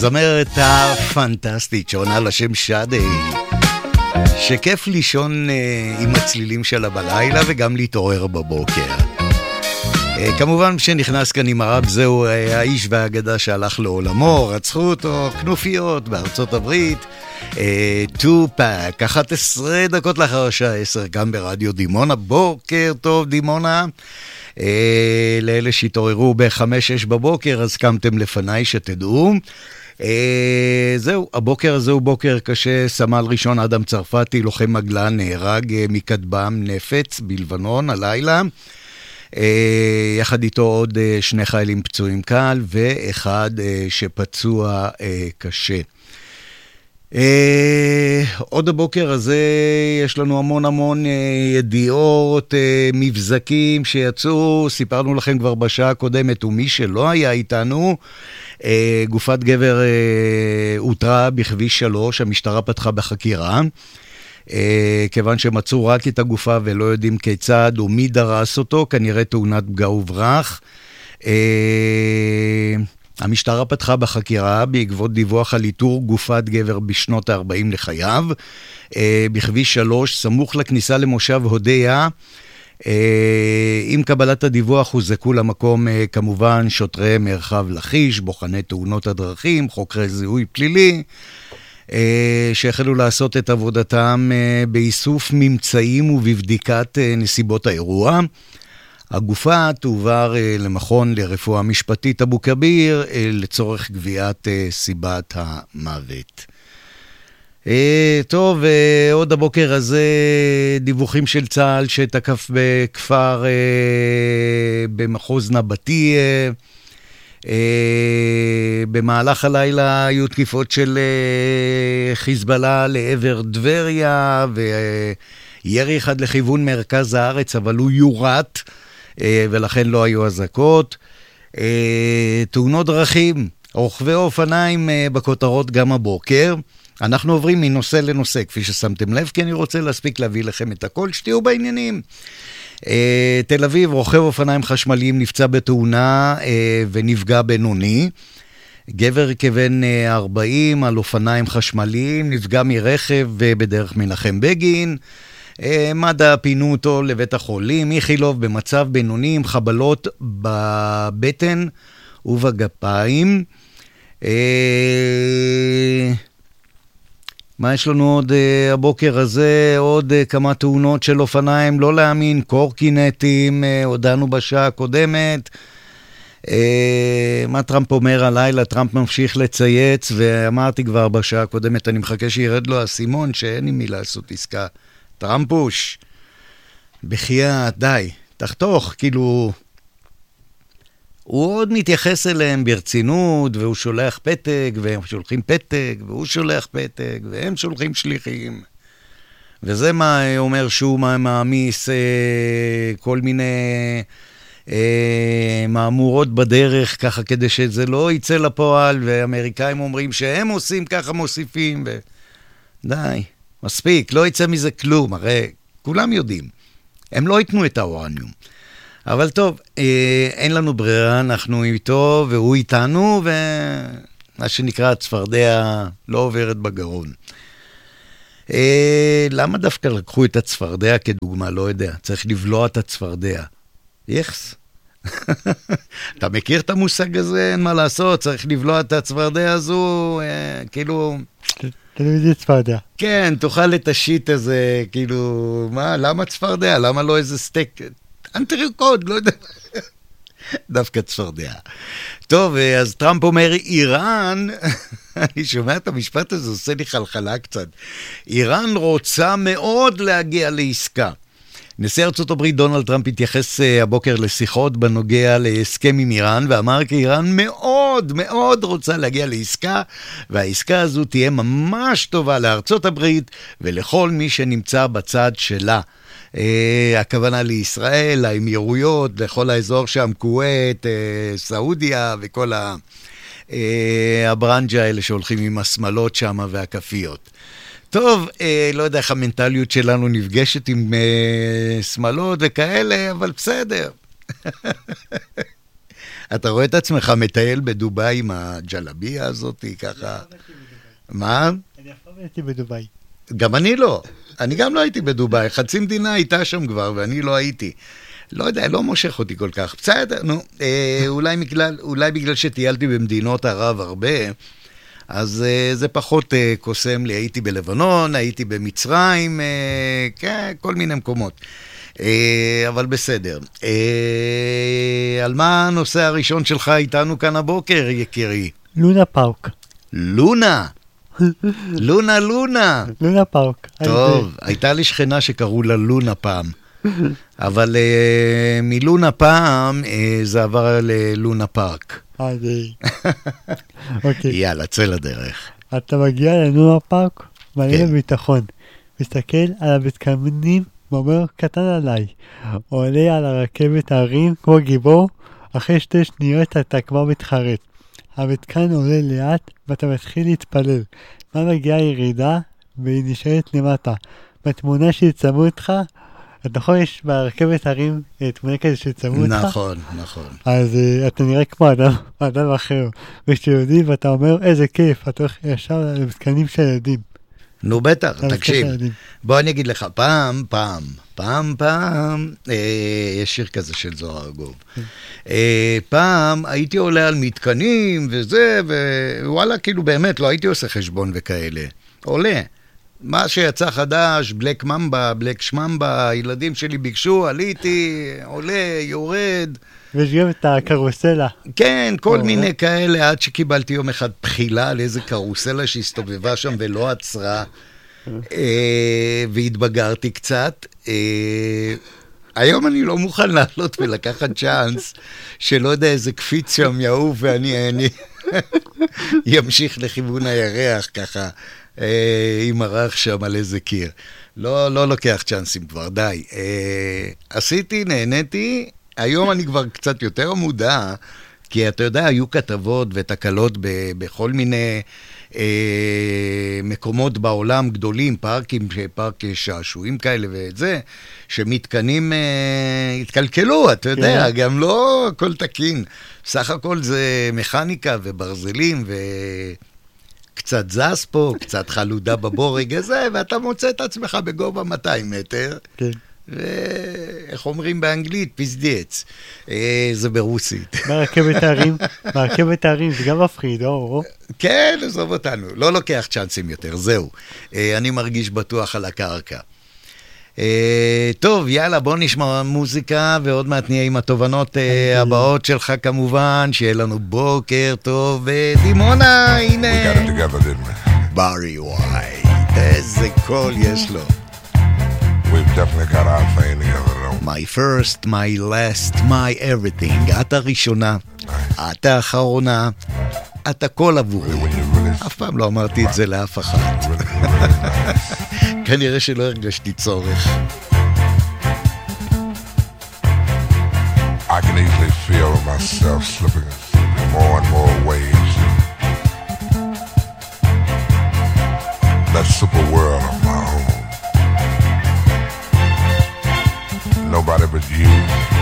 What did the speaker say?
הזמרת הפנטסטית שעונה לשם שדי, שכיף לישון עם הצלילים שלה בלילה וגם להתעורר בבוקר. כמובן שנכנס כאן עם הרב, זהו האיש והאגדה שהלך לעולמו, רצחו אותו כנופיות בארצות הברית. טופק, 11 דקות לאחר השעה 10, גם ברדיו דימונה. בוקר טוב דימונה. לאלה שהתעוררו ב-5-6 בבוקר, אז קמתם לפניי שתדעו. זהו, הבוקר הזה הוא בוקר קשה. סמל ראשון אדם צרפתי, לוחם מגלן, נהרג מכטב"ם נפץ בלבנון הלילה. יחד איתו עוד 2 חיילים פצועים קל ואחד שפצוע קשה. עוד הבוקר הזה יש לנו המון ידיעות, מבזקים שיצאו. סיפרנו לכם כבר בשעה הקודמת, ומי שלא היה איתנו, גופת גבר הותרה בכביש 3, המשטרה פתחה בחקירה, כיוון שמצאו רק את הגופה ולא יודעים כיצד ומי דרס אותו, כנראה תאונת פגע וברח. המשטרה פתחה בחקירה בעקבות דיווח על איתור גופת גבר בשנות ה-40 לחייו, בכביש 3, סמוך לכניסה למושב הודיה. עם קבלת הדיווח הוזעקו למקום כמובן שוטרי מרחב לכיש, בוחני תאונות הדרכים, חוקרי זיהוי פלילי, שהחלו לעשות את עבודתם באיסוף ממצאים ובבדיקת נסיבות האירוע. הגופה תועבר למכון לרפואה משפטית אבו כביר לצורך קביעת סיבת המוות. טוב, עוד הבוקר הזה דיווחים של צה"ל שתקף בכפר במחוז נבטי. במהלך הלילה היו תקיפות של חיזבאללה לעבר דבריה, וירי אחד לכיוון מרכז הארץ, אבל הוא יורט, ולכן לא היו אזעקות. תאונות דרכים, רוכבי אופניים בכותרות גם הבוקר. אנחנו עוברים מנושא לנושא, כפי ששמתם לב, כי אני רוצה להספיק להביא לכם את הכל, שתהיו בעניינים. תל אביב, רוכב אופניים חשמליים נפצע בתאונה ונפגע בינוני. גבר כבן 40 על אופניים חשמליים נפגע מרכב בדרך מנחם בגין. מד"א פינו אותו לבית החולים איכילוב במצב בינוני עם חבלות בבטן ובגפיים. מה יש לנו עוד הבוקר הזה? עוד כמה תאונות של אופניים, לא להאמין, קורקינטים, הודענו בשעה הקודמת. מה טראמפ אומר הלילה? טראמפ ממשיך לצייץ, ואמרתי כבר בשעה הקודמת, אני מחכה שירד לו הסימון שאין עם מי לעשות עסקה. טראמפוש, בחייאת, די, תחתוך, כאילו, הוא עוד מתייחס אליהם ברצינות, והוא שולח פתק, והם שולחים פתק, והוא שולח פתק, והם שולחים שליחים. וזה מה אומר שהוא מעמיס כל מיני מאמורות בדרך, ככה כדי שזה לא יצא לפועל, ואמריקאים אומרים שהם עושים ככה מוסיפים, די, מספיק, לא יצא מזה כלום, הרי כולם יודעים. הם לא ייתנו את האורניום. אבל טוב, אין לנו ברירה, אנחנו איתו והוא איתנו, ומה שנקרא הצפרדע לא עוברת בגרון. למה דווקא לקחו את הצפרדע כדוגמה? לא יודע, צריך לבלוע את הצפרדע. יחס. אתה מכיר את המושג הזה? אין מה לעשות, צריך לבלוע את הצפרדע הזו, כאילו... תלמידי צפרדע. כן, תאכל את השיט הזה, כאילו, מה, למה צפרדע? למה לא איזה סטייק? אנטריקוד, לא יודע. דווקא צפרדע. טוב, אז טראמפ אומר, איראן, אני שומע את המשפט הזה, עושה לי חלחלה קצת. איראן רוצה מאוד להגיע לעסקה. נשיא ארצות הברית דונלד טראמפ התייחס הבוקר לשיחות בנוגע להסכם עם איראן, ואמר כי איראן מאוד מאוד רוצה להגיע לעסקה, והעסקה הזו תהיה ממש טובה לארצות הברית ולכל מי שנמצא בצד שלה. הכוונה לישראל, האמירויות, לכל האזור שם, כווית, סעודיה וכל הברנג'ה האלה שהולכים עם השמלות שם והכפיות. טוב, לא יודע איך המנטליות שלנו נפגשת עם שמלות וכאלה, אבל בסדר. אתה רואה את עצמך מטייל בדוביי עם הג'לביה הזאת, ככה? מה? אני אף פעם הייתי בדוביי. גם אני לא. אני גם לא הייתי בדוביי. חצי מדינה הייתה שם כבר, ואני לא הייתי. לא יודע, לא מושך אותי כל כך. בסדר, נו. אולי בגלל שטיילתי במדינות ערב הרבה, אז זה פחות קוסם לי. הייתי בלבנון, הייתי במצרים, כן, כל מיני מקומות. אבל בסדר. על מה הנושא הראשון שלך איתנו כאן הבוקר, יקירי? לונה פארק. לונה. לונה. לונה פארק. טוב, הייתה לי שכנה שקראו לה לונה פעם. אבל מלונה פעם זה עבר ללונה פארק. אוקיי. יאללה, צא לדרך. אתה מגיע ללונה פארק, מלא בביטחון. מסתכל על המתקנים ואומר, קטן עליי. עולה על הרכבת ההרים כמו גיבור, אחרי 2 שניות אתה כבר מתחרט. המתקן עולה לאט ואתה מתחיל להתפלל. מה מגיעה ירידה והיא נשארת למטה. בתמונה שיצמו אותך, נכון, יש ברכבת הרים תמונה כזה שיצמו אותך? נכון, נכון. אז אתה נראה כמו אדם אחר. ושילודי ואתה אומר, איזה כיף, אתה הולך ישר למתקנים של ילדים. נו בטח, תקשיב. בוא אני אגיד לך, פעם, יש שיר כזה של זוהר ארגוב. פעם הייתי עולה על מתקנים וזה, ווואלה, כאילו באמת, לא הייתי עושה חשבון וכאלה. עולה. מה שיצא חדש, בלק שממבה, הילדים שלי ביקשו, עליתי, עולה, יורד. ויש גם את הקרוסלה. כן, כל מיני כאלה, עד שקיבלתי יום אחד בחילה על איזה קרוסלה שהסתובבה שם ולא עצרה, והתבגרתי קצת. היום אני לא מוכן לעלות ולקחת צ'אנס, שלא יודע איזה קפיץ שם יעוף, ואני ימשיך לכיוון הירח ככה. עם הרח שם על איזה קיר. לא לוקח צ'אנסים כבר, די. עשיתי, נהניתי, היום אני כבר קצת יותר מודע, כי אתה יודע, היו כתבות ותקלות בכל מיני מקומות בעולם גדולים, פארק שעשועים כאלה ואת זה, שמתקנים התקלקלו, אתה יודע, גם לא הכל תקין. סך הכל זה מכניקה וברזלים קצת זז פה, קצת חלודה בבורג הזה, ואתה מוצא את עצמך בגובה 200 מטר. כן. ואיך אומרים באנגלית? פיזדיאץ. זה ברוסית. ברכבת ההרים זה גם מפחיד, או? כן, עזוב אותנו. לא לוקח צ'אנסים יותר, זהו. אני מרגיש בטוח על הקרקע. טוב, יאללה, בוא נשמע מוזיקה, ועוד מעט נהיה עם התובנות הבאות שלך כמובן, שיהיה לנו בוקר טוב בדימונה, הנה. ברי ווייט, איזה קול יש לו. We've definitely got our thing together though. My first, my last, my everything. אתה הראשונה, אתה האחרונה, אתה כל עבורי. אף פעם לא אמרתי את זה לאף אחד. כנראה שלא הרגשתי צורך. I can easily feel myself slipping more and more away